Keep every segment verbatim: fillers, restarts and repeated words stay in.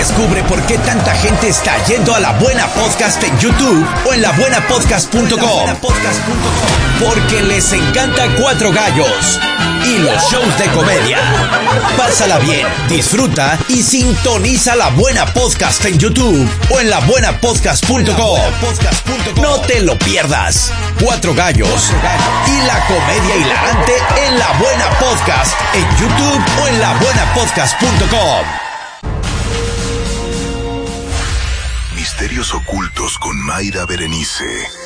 Descubre por qué tanta gente está yendo a La Buena Podcast en YouTube o en la buena podcast punto com. Porque les encanta Cuatro Gallos y los shows de comedia. Pásala bien, disfruta y sintoniza La Buena Podcast en YouTube o en la buena podcast punto com. No te lo pierdas. Cuatro Gallos y la comedia hilarante en La Buena Podcast en YouTube o en la buena podcast punto com. Misterios ocultos con Mayra Berenice.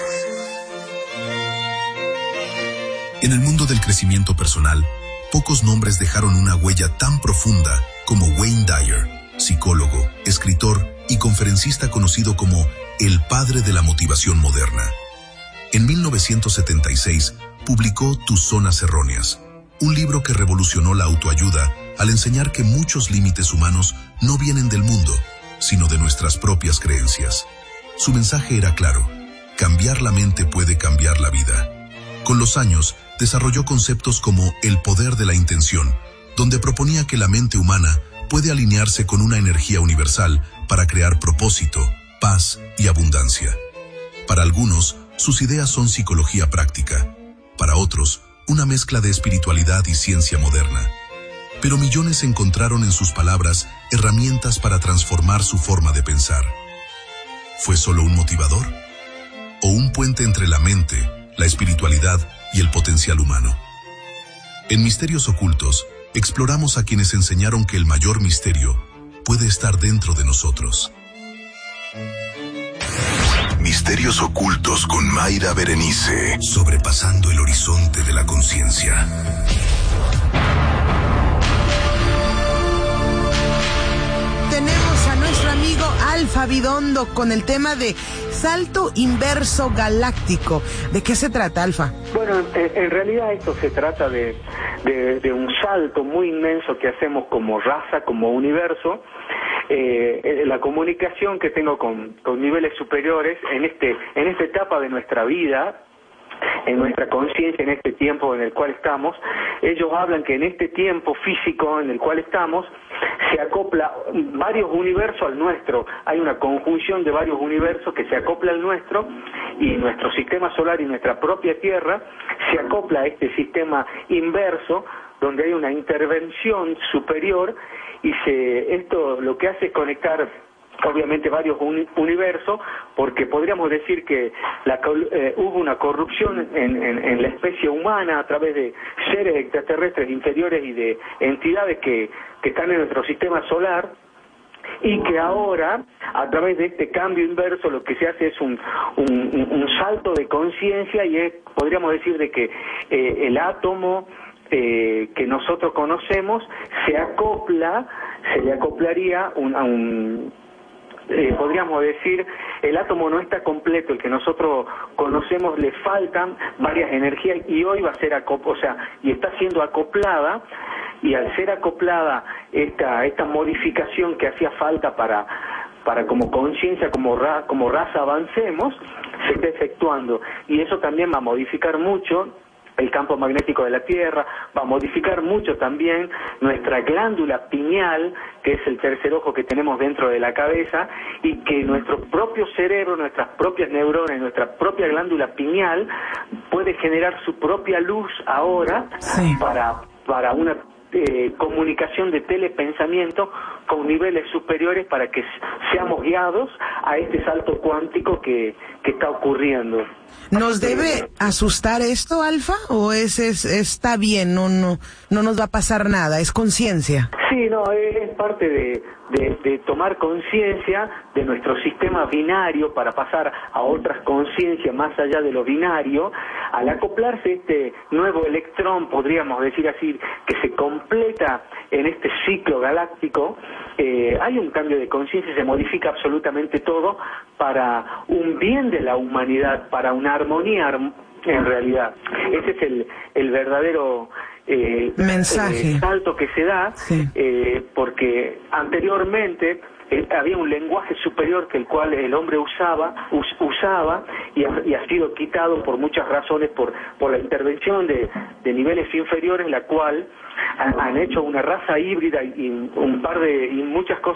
En el mundo del crecimiento personal, pocos nombres dejaron una huella tan profunda como Wayne Dyer, psicólogo, escritor y conferencista conocido como el padre de la motivación moderna. En mil novecientos setenta y seis publicó Tus zonas erróneas, un libro que revolucionó la autoayuda al enseñar que muchos límites humanos no vienen del mundo, sino de nuestras propias creencias. Su mensaje era claro: cambiar la mente puede cambiar la vida. Con los años, desarrolló conceptos como el poder de la intención, donde proponía que la mente humana puede alinearse con una energía universal para crear propósito, paz y abundancia. Para algunos, sus ideas son psicología práctica. Para otros, una mezcla de espiritualidad y ciencia moderna. Pero millones encontraron en sus palabras herramientas para transformar su forma de pensar. ¿Fue solo un motivador? ¿O un puente entre la mente, la espiritualidad y el potencial humano? En Misterios Ocultos, exploramos a quienes enseñaron que el mayor misterio puede estar dentro de nosotros. Misterios Ocultos con Mayra Berenice. Sobrepasando el horizonte de la conciencia. Tenemos a nuestro amigo Alfa Bidondo con el tema de salto inverso galáctico. ¿De qué se trata, Alfa? Bueno, en, en realidad esto se trata de, de, de un salto muy inmenso que hacemos como raza, como universo. Eh, la comunicación que tengo con, con niveles superiores en este en esta etapa de nuestra vida, en nuestra conciencia, en este tiempo en el cual estamos. Ellos hablan que en este tiempo físico en el cual estamos se acopla varios universos al nuestro. Hay una conjunción de varios universos que se acopla al nuestro, y nuestro sistema solar y nuestra propia Tierra se acopla a este sistema inverso, donde hay una intervención superior, y se, esto lo que hace es conectar obviamente varios uni universos, porque podríamos decir que la, eh, hubo una corrupción en, en, en la especie humana a través de seres extraterrestres inferiores y de entidades que, que están en nuestro sistema solar, y que ahora, a través de este cambio inverso, lo que se hace es un, un, un salto de conciencia, y es, podríamos decir de que eh, el átomo eh, que nosotros conocemos se acopla, se le acoplaría un, a un... Eh, podríamos decir, el átomo no está completo, el que nosotros conocemos le faltan varias energías, y hoy va a ser acoplada, o sea, y está siendo acoplada, y al ser acoplada esta esta modificación que hacía falta para para como conciencia, como ra, como raza avancemos, se está efectuando, y eso también va a modificar mucho el campo magnético de la Tierra, va a modificar mucho también nuestra glándula pineal, que es el tercer ojo que tenemos dentro de la cabeza, y que nuestro propio cerebro, nuestras propias neuronas, nuestra propia glándula pineal puede generar su propia luz ahora, sí, para, para una eh, comunicación de telepensamiento con niveles superiores, para que seamos guiados a este salto cuántico que, que está ocurriendo. ¿Nos debe asustar esto, Alfa? ¿O es, es está bien, no no no nos va a pasar nada, es conciencia? Sí, no, es parte de, de, de tomar conciencia de nuestro sistema binario para pasar a otras conciencias más allá de lo binario. Al acoplarse este nuevo electrón, podríamos decir así, que se completa en este ciclo galáctico, eh, hay un cambio de conciencia, se modifica absolutamente todo para un bien de la humanidad, para una armonía en realidad. Ese es el, el verdadero eh, mensaje, eh, salto que se da, sí. eh, porque anteriormente eh, había un lenguaje superior que el cual el hombre usaba us, usaba y ha, y ha sido quitado por muchas razones, por por la intervención de, de niveles inferiores, la cual han, han hecho una raza híbrida y un par de y muchas cosas